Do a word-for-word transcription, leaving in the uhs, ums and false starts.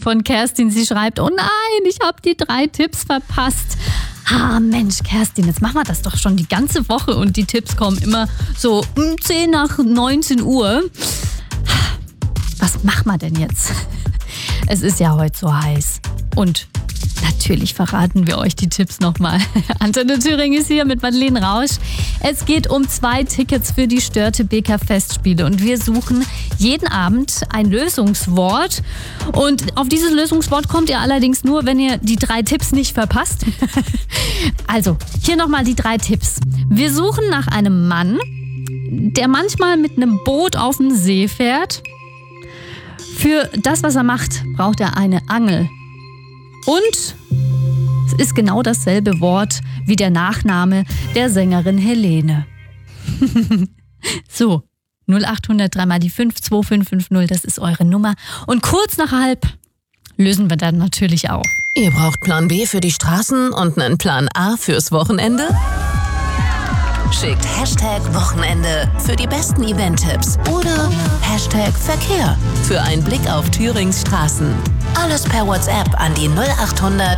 von Kerstin. Sie schreibt, oh nein, ich habe die drei Tipps verpasst. Ah, Mensch, Kerstin, jetzt machen wir das doch schon die ganze Woche und die Tipps kommen immer so um zehn nach neunzehn Uhr. Was machen wir denn jetzt? Es ist ja heute so heiß und natürlich verraten wir euch die Tipps nochmal. Antenne Thüringen ist hier mit Madeleine Rausch. Es geht um zwei Tickets für die Störtebeker Festspiele und wir suchen jeden Abend ein Lösungswort. Und auf dieses Lösungswort kommt ihr allerdings nur, wenn ihr die drei Tipps nicht verpasst. Also, hier nochmal die drei Tipps. Wir suchen nach einem Mann, der manchmal mit einem Boot auf den See fährt. Für das, was er macht, braucht er eine Angel. Und es ist genau dasselbe Wort wie der Nachname der Sängerin Helene. So, null acht null null drei mal die fünf zwei fünf fünf null, das ist eure Nummer. Und kurz nach halb lösen wir dann natürlich auf. Ihr braucht Plan B für die Straßen und einen Plan A fürs Wochenende? Schickt Hashtag Wochenende für die besten Event-Tipps oder Hashtag Verkehr für einen Blick auf Thürings Straßen. Alles per WhatsApp an die null acht hundert